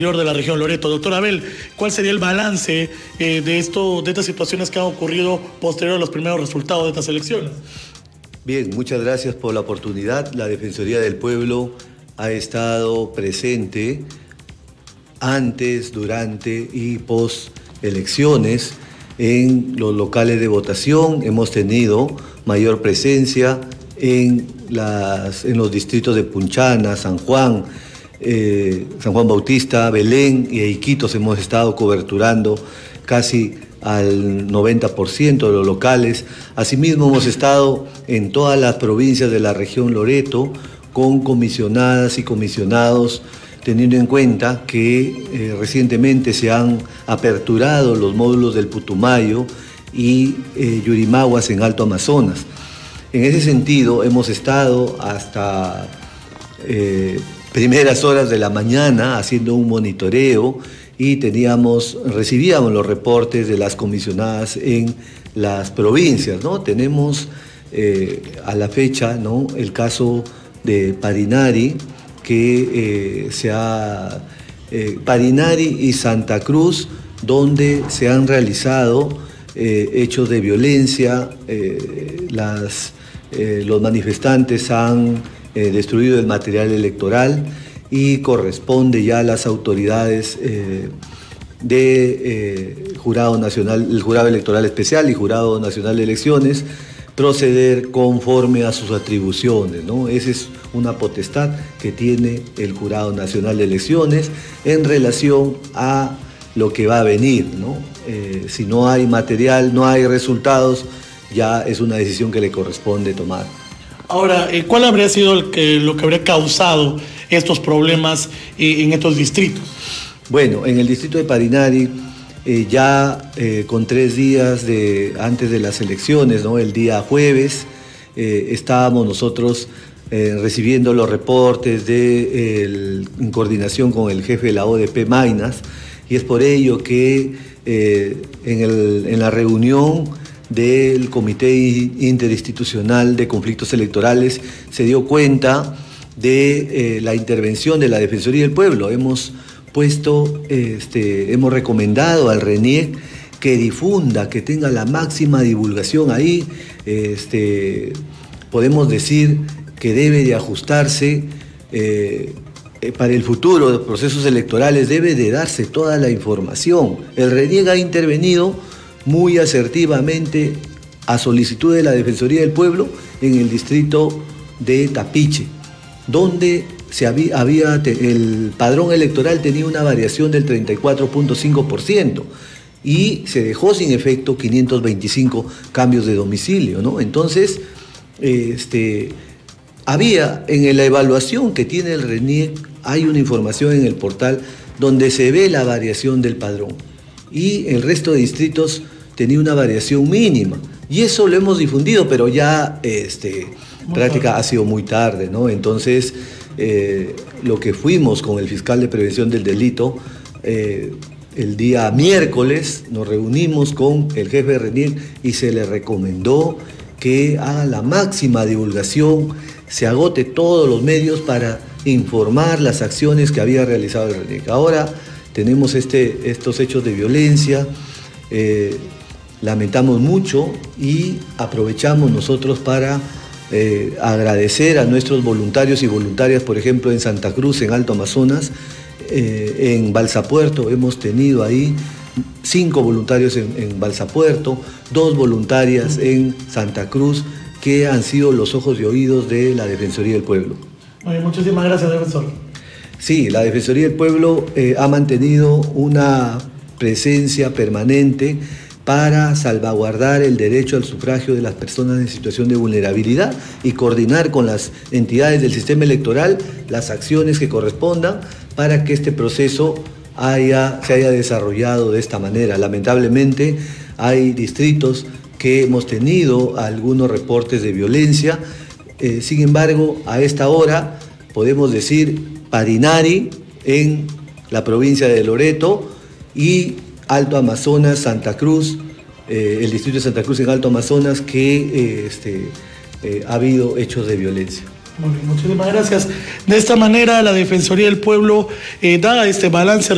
De la región Loreto. Doctor Abel, ¿cuál sería el balance de estas situaciones que han ocurrido posterior a los primeros resultados de estas elecciones? Bien, muchas gracias por la oportunidad. La Defensoría del Pueblo ha estado presente antes, durante y post elecciones en los locales de votación. Hemos tenido mayor presencia en los distritos de Punchana, San Juan Bautista, Belén y Iquitos. Hemos estado coberturando casi al 90% de los locales. Asimismo, hemos estado en todas las provincias de la región Loreto con comisionadas y comisionados, teniendo en cuenta que recientemente se han aperturado los módulos del Putumayo y Yurimaguas en Alto Amazonas. En ese sentido, hemos estado hasta primeras horas de la mañana haciendo un monitoreo y recibíamos los reportes de las comisionadas en las provincias, ¿no? Tenemos a la fecha, ¿no?, el caso de Parinari, Parinari y Santa Cruz, donde se han realizado hechos de violencia. Los manifestantes han destruido el material electoral y corresponde ya a las autoridades de Jurado Nacional, el Jurado Electoral Especial y Jurado Nacional de Elecciones, proceder conforme a sus atribuciones, ¿no? Esa es una potestad que tiene el Jurado Nacional de Elecciones en relación a lo que va a venir, ¿no? Si no hay material, no hay resultados, ya es una decisión que le corresponde tomar. Ahora, ¿cuál habría sido lo que habría causado estos problemas en estos distritos? Bueno, en el distrito de Parinari, con 3 días antes de las elecciones, ¿no?, el día jueves, estábamos nosotros recibiendo los reportes en coordinación con el jefe de la ODP Maynas, y es por ello que en la reunión del Comité Interinstitucional de Conflictos Electorales se dio cuenta de la intervención de la Defensoría del Pueblo. Hemos recomendado al RENIEC que difunda, que tenga la máxima divulgación ahí. Podemos decir que debe de ajustarse para el futuro de los procesos electorales, debe de darse toda la información. El RENIEC ha intervenido muy asertivamente a solicitud de la Defensoría del Pueblo en el distrito de Tapiche, donde el padrón electoral tenía una variación del 34.5% y se dejó sin efecto 525 cambios de domicilio, ¿no? Entonces, había en la evaluación que tiene el RENIEC, hay una información en el portal donde se ve la variación del padrón, y el resto de distritos tenía una variación mínima, y eso lo hemos difundido, pero ya práctica ha sido muy tarde, ¿no? Entonces, lo que fuimos con el fiscal de prevención del delito, el día miércoles nos reunimos con el jefe de RENIEC y se le recomendó que haga la máxima divulgación, se agote todos los medios para informar las acciones que había realizado el RENIEC. Ahora tenemos estos hechos de violencia, lamentamos mucho y aprovechamos nosotros para agradecer a nuestros voluntarios y voluntarias, por ejemplo, en Santa Cruz, en Alto Amazonas, en Balsapuerto. Hemos tenido ahí 5 voluntarios en Balsapuerto, 2 voluntarias en Santa Cruz, que han sido los ojos y oídos de la Defensoría del Pueblo. Muchísimas gracias, defensor. Sí, la Defensoría del Pueblo ha mantenido una presencia permanente para salvaguardar el derecho al sufragio de las personas en situación de vulnerabilidad y coordinar con las entidades del sistema electoral las acciones que correspondan para que este proceso se haya desarrollado de esta manera. Lamentablemente hay distritos que hemos tenido algunos reportes de violencia, sin embargo, a esta hora podemos decir Parinari en la provincia de Loreto y Alto Amazonas, Santa Cruz, el distrito de Santa Cruz en Alto Amazonas, que ha habido hechos de violencia. Muy bien, muchísimas gracias. De esta manera, la Defensoría del Pueblo da este balance